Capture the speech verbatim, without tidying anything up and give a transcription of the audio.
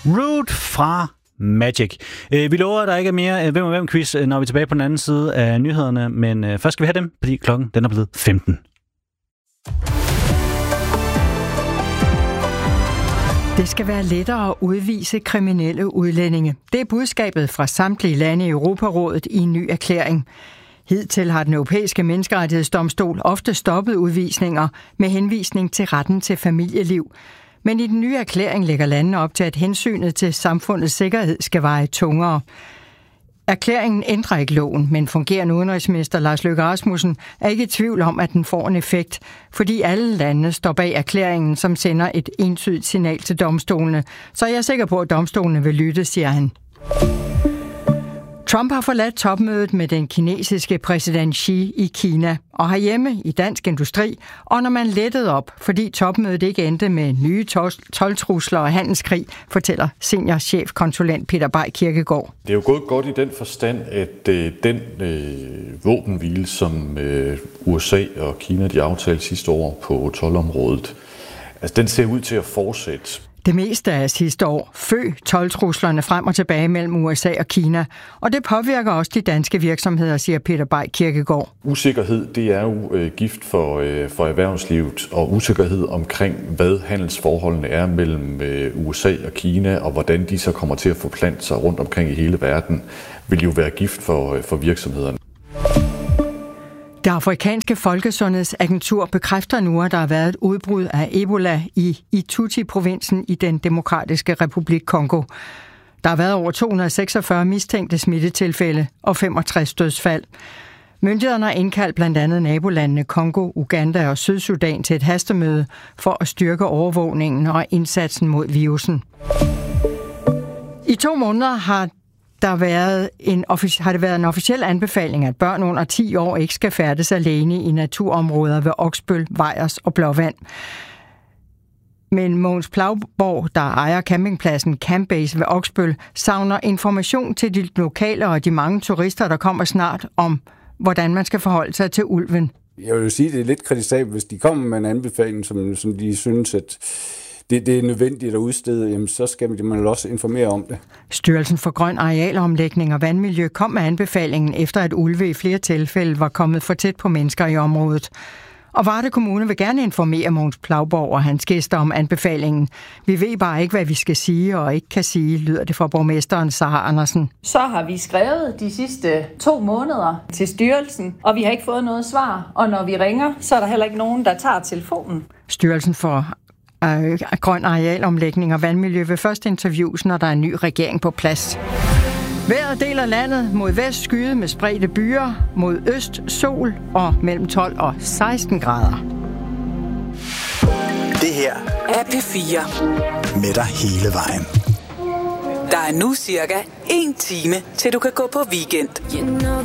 Root fra Magic. Vi lover, at der ikke er mere hvem og hvem quiz, når vi er tilbage på den anden side af nyhederne, men først skal vi have dem, fordi klokken den er blevet femten. Det skal være lettere at udvise kriminelle udlændinge. Det er budskabet fra samtlige lande i Europarådet i en ny erklæring. Hidtil har den europæiske menneskerettighedsdomstol ofte stoppet udvisninger med henvisning til retten til familieliv. Men i den nye erklæring lægger landene op til, at hensynet til samfundets sikkerhed skal veje tungere. Erklæringen ændrer ikke loven, men fungerende udenrigsminister Lars Løkke Rasmussen er ikke i tvivl om, at den får en effekt, fordi alle landene står bag erklæringen, som sender et entydigt signal til domstolene. Så jeg er sikker på, at domstolene vil lytte, siger han. Trump har forladt topmødet med den kinesiske præsident Xi i Kina og herhjemme i Dansk Industri, og når man lettede op, fordi topmødet ikke endte med nye toldtrusler og handelskrig, fortæller seniorchefkonsulent Peter Bay Kirkegaard. Det er jo gået godt i den forstand, at øh, den øh, våbenhvile, som øh, U S A og Kina de aftalte sidste år på toldområdet, altså den ser ud til at fortsætte. Det meste af sidste år føg toldtruslerne frem og tilbage mellem U S A og Kina, og det påvirker også de danske virksomheder, siger Peter Bay Kirkegaard. Usikkerhed, det er jo øh, gift for, øh, for erhvervslivet, og usikkerhed omkring, hvad handelsforholdene er mellem øh, U S A og Kina, og hvordan de så kommer til at forplante sig rundt omkring i hele verden, vil jo være gift for, øh, for virksomhederne. Det afrikanske folkesundhedsagentur bekræfter nu, at der har været et udbrud af Ebola i Ituri-provinsen i den demokratiske republik Kongo. Der har været over to hundrede og seksogfyrre mistænkte smittetilfælde og femogtres dødsfald. Myndighederne har indkaldt blandt andet nabolandene Kongo, Uganda og Sydsudan til et hastemøde for at styrke overvågningen og indsatsen mod virusen. I to måneder har Der været en, har det været en officiel anbefaling, at børn under ti år ikke skal færdes alene i naturområder ved Oksbøl, Vejers og Blåvand. Men Mogens Plauborg, der ejer campingpladsen Campbase ved Oksbøl, savner information til de lokale og de mange turister, der kommer snart, om hvordan man skal forholde sig til ulven. Jeg vil jo sige, at det er lidt kritisabelt, hvis de kommer med en anbefaling, som, som de synes, at Det, det er nødvendigt at udstede, jamen, så skal man også informere om det. Styrelsen for Grøn Arealomlægning og Vandmiljø kom med anbefalingen, efter at ulve i flere tilfælde var kommet for tæt på mennesker i området. Og Varde Kommune vil gerne informere Mogens Plauborg og hans gæster om anbefalingen. Vi ved bare ikke, hvad vi skal sige og ikke kan sige, lyder det fra borgmesteren Sara Andersen. Så har vi skrevet de sidste to måneder til styrelsen, og vi har ikke fået noget svar. Og når vi ringer, så er der heller ikke nogen, der tager telefonen. Styrelsen for Grøn Arealomlægning og Vandmiljø vil først interviews, når der er en ny regering på plads. Vejret deler landet mod vest skyde med spredte byer, mod øst sol og mellem tolv og seksten grader. Det her er P fire. Med dig hele vejen. Der er nu cirka en time, til du kan gå på weekend.